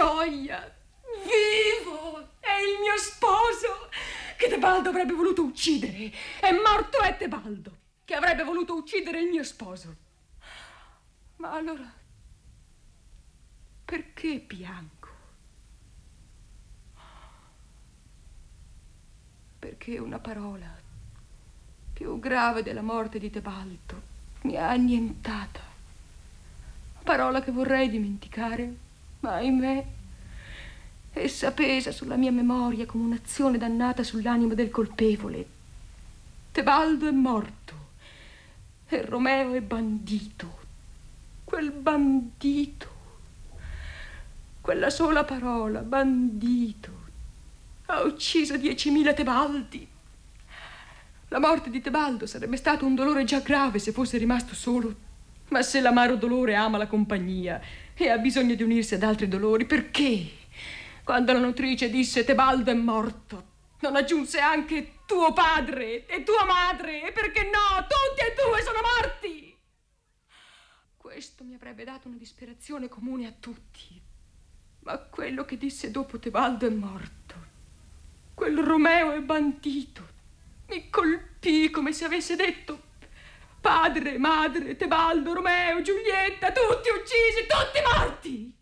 gioia! Vivo! È il mio sposo che Tebaldo avrebbe voluto uccidere. È morto è Tebaldo che avrebbe voluto uccidere il mio sposo. Ma allora perché piango? Perché una parola più grave della morte di Tebaldo mi ha annientata. Una parola che vorrei dimenticare, ma ahimè essa pesa sulla mia memoria come un'azione dannata sull'animo del colpevole. Tebaldo è morto e Romeo è bandito. Quel bandito, quella sola parola, bandito, ha ucciso 10.000 Tebaldi. La morte di Tebaldo sarebbe stato un dolore già grave se fosse rimasto solo. Ma se l'amaro dolore ama la compagnia e ha bisogno di unirsi ad altri dolori, perché, quando la nutrice disse Tebaldo è morto, non aggiunse anche tuo padre e tua madre? E perché no? Tutti e due sono morti! Questo mi avrebbe dato una disperazione comune a tutti. Ma quello che disse dopo Tebaldo è morto, quel Romeo è bandito, mi colpì come se avesse detto padre, madre, Tebaldo, Romeo, Giulietta, tutti uccisi, tutti morti.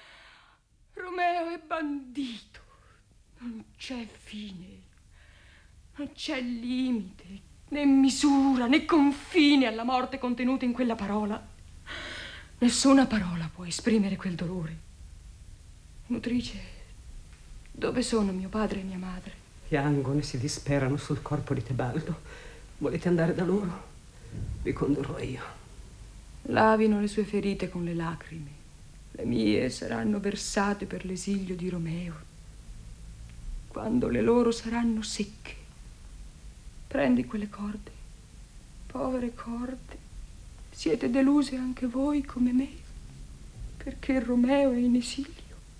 Romeo è bandito. Non c'è fine, non c'è limite, né misura, né confine alla morte contenuta in quella parola. Nessuna parola può esprimere quel dolore. Nutrice, dove sono mio padre e mia madre? Piangono e si disperano sul corpo di Tebaldo. Volete andare da loro? Vi condurrò io. Lavino le sue ferite con le lacrime. Le mie saranno versate per l'esilio di Romeo. Quando le loro saranno secche, prendi quelle corde, povere corde. Siete deluse anche voi come me, perché Romeo è in esilio.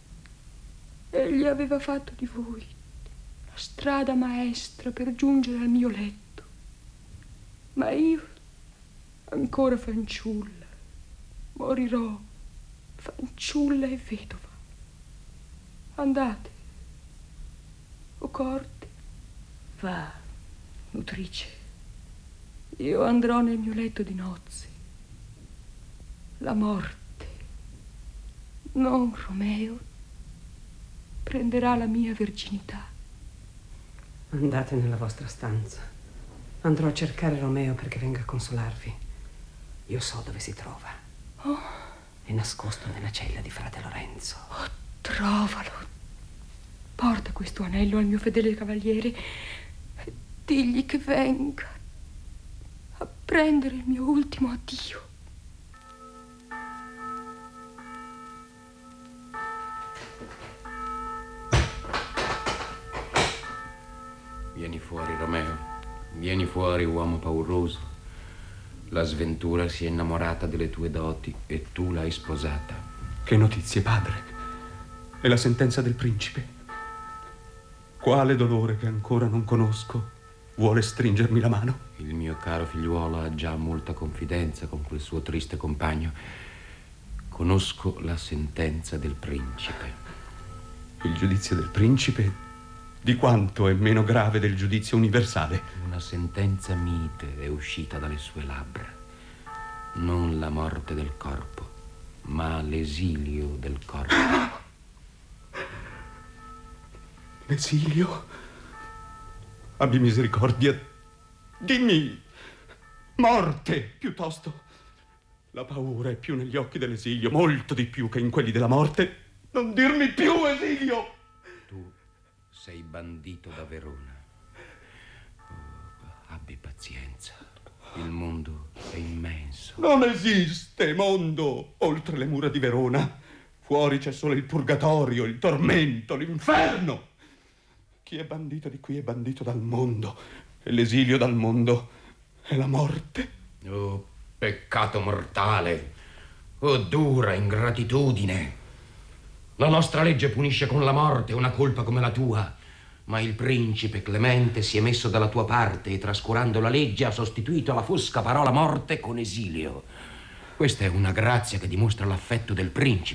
Egli aveva fatto di voi la strada maestra per giungere al mio letto. Ma io, ancora fanciulla, morirò fanciulla e vedova. Andate, o corde. Va, nutrice, io andrò nel mio letto di nozze. La morte, non Romeo, prenderà la mia verginità. Andate nella vostra stanza. Andrò a cercare Romeo perché venga a consolarvi. Io so dove si trova. Oh. È nascosto nella cella di frate Lorenzo. Oh, trovalo. Porta questo anello al mio fedele cavaliere e digli che venga a prendere il mio ultimo addio. Vieni fuori, Romeo. Vieni fuori, uomo pauroso. La sventura si è innamorata delle tue doti e tu l'hai sposata. Che notizie, padre? E la sentenza del principe? Quale dolore che ancora non conosco vuole stringermi la mano? Il mio caro figliuolo ha già molta confidenza con quel suo triste compagno. Conosco la sentenza del principe. Il giudizio del principe di quanto è meno grave del giudizio universale? Una sentenza mite è uscita dalle sue labbra. Non la morte del corpo, ma l'esilio del corpo. L'esilio? Abbi misericordia. Dimmi morte, piuttosto. La paura è più negli occhi dell'esilio, molto di più che in quelli della morte. Non dirmi più esilio! Tu sei bandito da Verona. Oh, abbi pazienza. Il mondo è immenso. Non esiste mondo oltre le mura di Verona. Fuori c'è solo il purgatorio, il tormento, l'inferno. Chi è bandito di qui è bandito dal mondo. E l'esilio dal mondo è la morte. Oh, peccato mortale. Oh, dura ingratitudine. La nostra legge punisce con la morte una colpa come la tua, ma il principe Clemente si è messo dalla tua parte e, trascurando la legge, ha sostituito la fosca parola morte con esilio. Questa è una grazia che dimostra l'affetto del principe,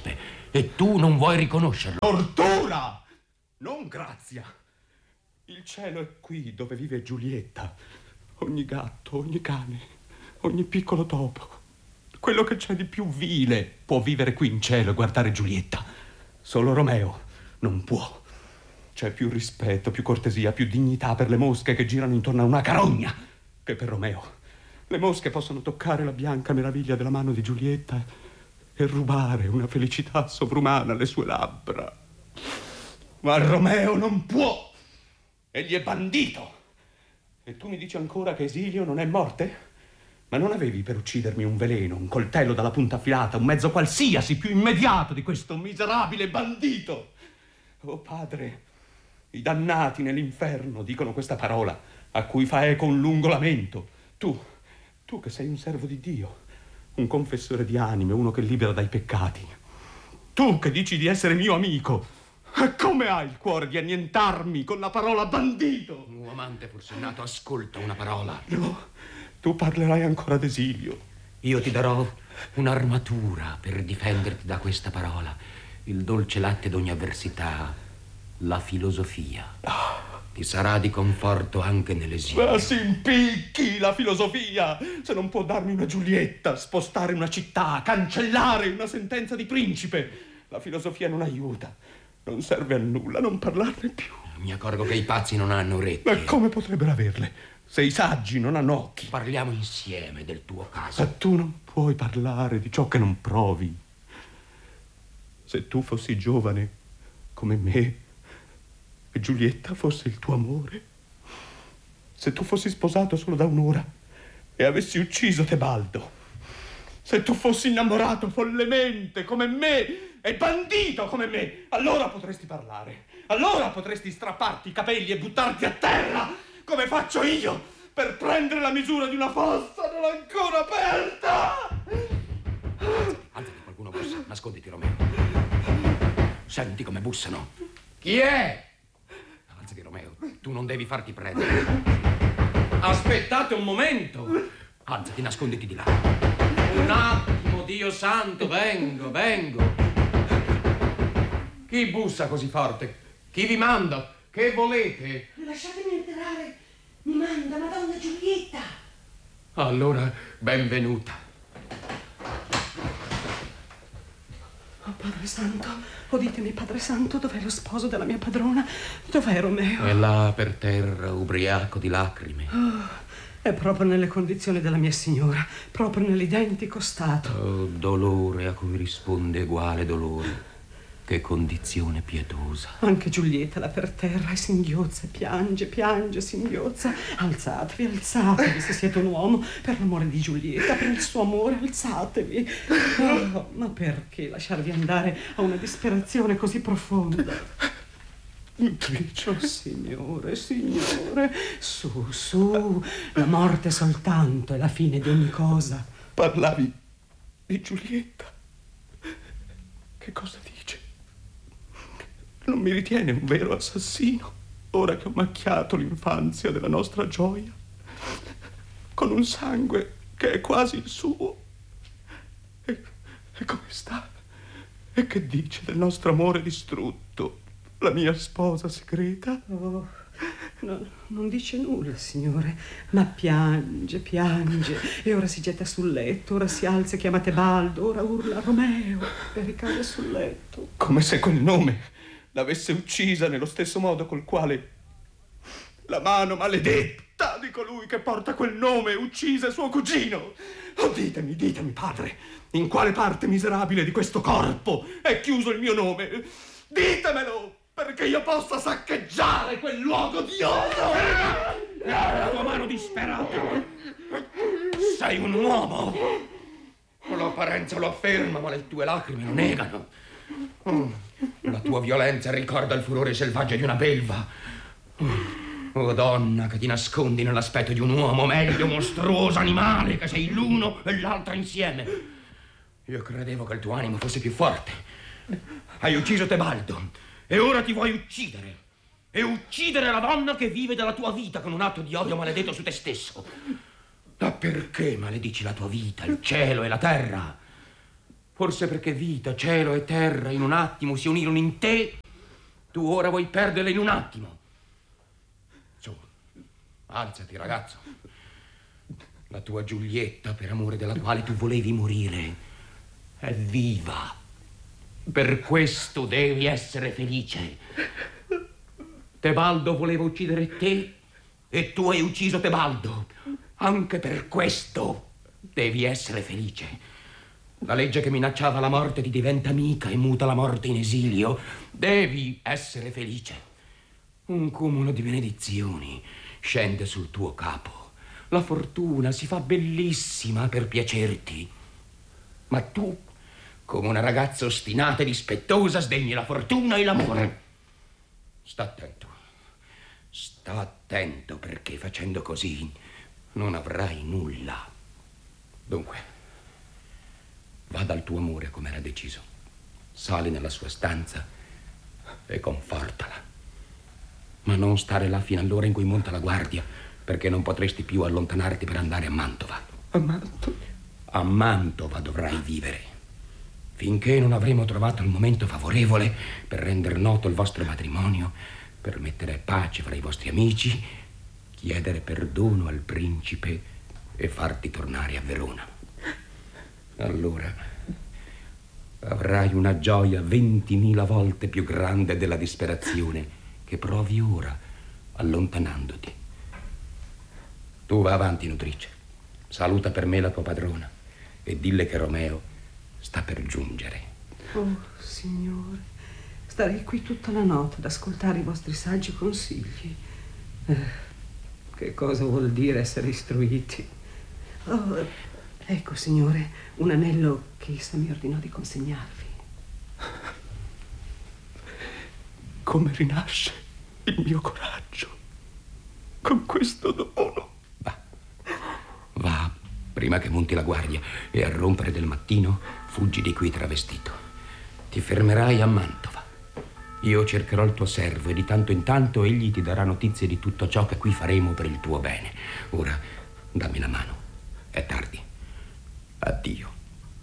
E tu non vuoi riconoscerlo. Tortura! Non grazia. Il cielo è qui dove vive Giulietta. Ogni gatto, ogni cane, ogni piccolo topo, quello che c'è di più vile può vivere qui in cielo e guardare Giulietta. Solo Romeo non può. C'è più rispetto, più cortesia, più dignità per le mosche che girano intorno a una carogna che per Romeo. Le mosche possono toccare la bianca meraviglia della mano di Giulietta e rubare una felicità sovrumana alle sue labbra. Ma Romeo non può. Egli è bandito. E tu mi dici ancora che Esilio non è morte? Ma non avevi per uccidermi un veleno, un coltello dalla punta affilata, un mezzo qualsiasi più immediato di questo miserabile bandito? Oh padre, i dannati nell'inferno dicono questa parola, a cui fa eco un lungo lamento. Tu che sei un servo di Dio, un confessore di anime, uno che libera dai peccati. Tu che dici di essere mio amico, come hai il cuore di annientarmi con la parola bandito? Un uomo amante forse nato ascolta una parola. No, tu parlerai ancora d'Esilio. Io ti darò un'armatura per difenderti da questa parola. Il dolce latte d'ogni avversità, la filosofia. Ti sarà di conforto anche nell'esilio. Ma si impicchi la filosofia, se non può darmi una Giulietta, spostare una città, cancellare una sentenza di principe. La filosofia non aiuta, non serve a nulla, non parlarne più. Mi accorgo che i pazzi non hanno orecchie. Ma come potrebbero averle, se i saggi non hanno occhi? Parliamo insieme del tuo caso. Ma tu non puoi parlare di ciò che non provi. Se tu fossi giovane come me e Giulietta fosse il tuo amore, se tu fossi sposato solo da un'ora e avessi ucciso Tebaldo, se tu fossi innamorato follemente come me e bandito come me, allora potresti parlare. Allora potresti strapparti i capelli e buttarti a terra, come faccio io, per prendere la misura di una fossa non ancora aperta. Alzati, qualcuno bussa. Nasconditi, Romeo. Senti come bussano. Chi è? Alzati, Romeo. Tu non devi farti prendere. Aspettate un momento. Alzati, nasconditi di là. Un attimo, Dio santo, vengo. Chi bussa così forte? Chi vi manda? Che volete? Lasciatemi entrare. Mi manda Madonna Giulietta. Allora, benvenuta. Oh, Padre Santo, ditemi, Padre Santo, dov'è lo sposo della mia padrona? Dov'è Romeo? È là per terra, ubriaco di lacrime. È proprio nelle condizioni della mia signora, proprio nell'identico stato. Oh, dolore a cui risponde uguale dolore. Che condizione pietosa. Anche Giulietta là per terra e singhiozza, piange, singhiozza. Alzatevi, se siete un uomo, per l'amore di Giulietta, per il suo amore, alzatevi. Oh, ma perché lasciarvi andare a una disperazione così profonda? Nutricio. Signore, su, la morte soltanto è la fine di ogni cosa. Parlavi di Giulietta. Che cosa dice? Non mi ritiene un vero assassino, ora che ho macchiato l'infanzia della nostra gioia, con un sangue che è quasi il suo. E come sta? E che dice del nostro amore distrutto, la mia sposa segreta? Oh, no, non dice nulla, signore, ma piange, e ora si getta sul letto, ora si alza e chiama Tebaldo, ora urla Romeo e ricade sul letto. Come se quel nome l'avesse uccisa nello stesso modo col quale la mano maledetta di colui che porta quel nome uccise suo cugino. Oh, ditemi, padre, in quale parte miserabile di questo corpo è chiuso il mio nome? Ditemelo, perché io possa saccheggiare quel luogo di odio. La tua mano disperata. Sei un uomo. L'apparenza lo afferma, ma le tue lacrime lo negano. La tua violenza ricorda il furore selvaggio di una belva. Oh donna, che ti nascondi nell'aspetto di un uomo, meglio mostruoso animale, che sei l'uno e l'altro insieme. Io credevo che il tuo animo fosse più forte. Hai ucciso Tebaldo e ora ti vuoi uccidere. E uccidere la donna che vive della tua vita con un atto di odio maledetto su te stesso. Ma perché maledici la tua vita, il cielo e la terra? Forse perché vita, cielo e terra in un attimo si unirono in te, tu ora vuoi perderle in un attimo. Su, alzati, ragazzo. La tua Giulietta, per amore della quale tu volevi morire, è viva. Per questo devi essere felice. Tebaldo voleva uccidere te e tu hai ucciso Tebaldo. Anche per questo devi essere felice. La legge che minacciava la morte ti diventa amica e muta la morte in esilio. Devi essere felice. Un cumulo di benedizioni scende sul tuo capo. La fortuna si fa bellissima per piacerti. Ma tu, come una ragazza ostinata e dispettosa, sdegni la fortuna e l'amore. Sta attento. Sta attento, perché facendo così non avrai nulla. Dunque, va dal tuo amore come era deciso. Sali nella sua stanza e confortala. Ma non stare là fino all'ora in cui monta la guardia, perché non potresti più allontanarti per andare a Mantova. A Mantova? A Mantova dovrai vivere, finché non avremo trovato il momento favorevole per rendere noto il vostro matrimonio, per mettere pace fra i vostri amici, chiedere perdono al principe e farti tornare a Verona. Allora avrai una gioia 20.000 volte più grande della disperazione che provi ora allontanandoti. Tu va avanti, nutrice. Saluta per me la tua padrona e dille che Romeo sta per giungere. Oh, signore, starei qui tutta la notte ad ascoltare i vostri saggi consigli. Che cosa vuol dire essere istruiti? Oh, ecco, signore, un anello che essa mi ordinò di consegnarvi. Come rinasce il mio coraggio con questo dono. Va, prima che monti la guardia e al rompere del mattino fuggi di qui travestito. Ti fermerai a Mantova. Io cercherò il tuo servo e di tanto in tanto egli ti darà notizie di tutto ciò che qui faremo per il tuo bene. Ora dammi la mano. È tardi. Addio.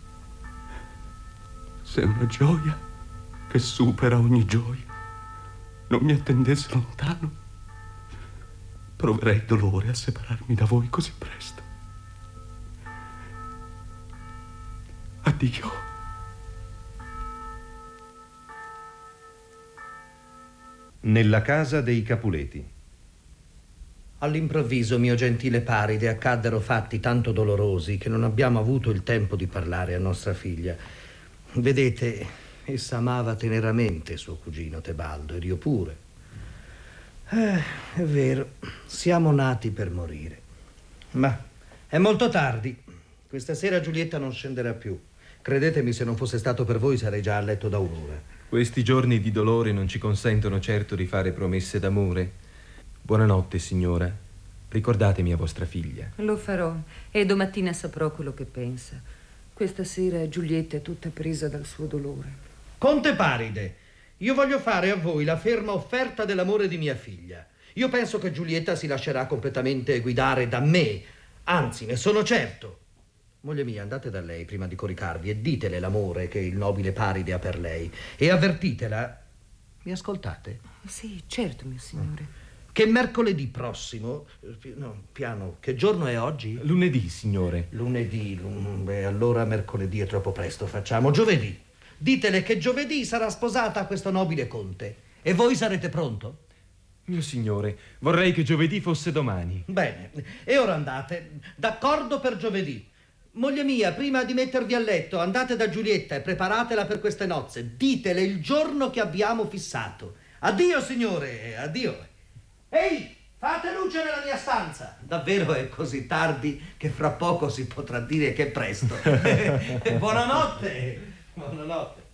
Se una gioia che supera ogni gioia non mi attendesse lontano, proverei dolore a separarmi da voi così presto. Addio. Nella casa dei Capuleti. All'improvviso, mio gentile Paride, accaddero fatti tanto dolorosi che non abbiamo avuto il tempo di parlare a nostra figlia. Vedete, essa amava teneramente suo cugino Tebaldo ed io pure. È vero, siamo nati per morire. Ma è molto tardi. Questa sera Giulietta non scenderà più. Credetemi, se non fosse stato per voi sarei già a letto da un'ora. Questi giorni di dolore non ci consentono certo di fare promesse d'amore. Buonanotte, signora. Ricordatemi a vostra figlia. Lo farò e domattina saprò quello che pensa. Questa sera Giulietta è tutta presa dal suo dolore. Conte Paride, io voglio fare a voi la ferma offerta dell'amore di mia figlia. Io penso che Giulietta si lascerà completamente guidare da me. Anzi, ne sono certo. Moglie mia, andate da lei prima di coricarvi e ditele l'amore che il nobile Paride ha per lei e avvertitela. Mi ascoltate? Sì, certo, mio signore. Che mercoledì prossimo, no, piano, che giorno è oggi? Lunedì, signore. Lunedì, beh, allora mercoledì è troppo presto, facciamo giovedì. Ditele che giovedì sarà sposata a questo nobile conte e voi sarete pronto? Mio signore, vorrei che giovedì fosse domani. Bene, e ora andate, d'accordo per giovedì. Moglie mia, prima di mettervi a letto, andate da Giulietta e preparatela per queste nozze. Ditele il giorno che abbiamo fissato. Addio, signore, addio. Ehi, fate luce nella mia stanza. Davvero è così tardi che fra poco si potrà dire che è presto. Buonanotte. Buonanotte.